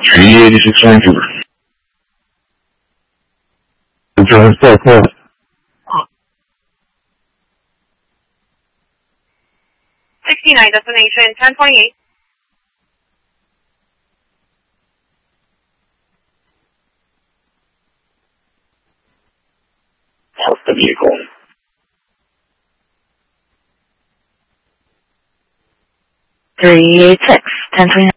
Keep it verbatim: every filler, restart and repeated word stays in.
three eighty-six Vancouver. Return four four. sixty-nine, destination ten twenty-eight. Park the vehicle. three eighty-six, ten twenty-nine.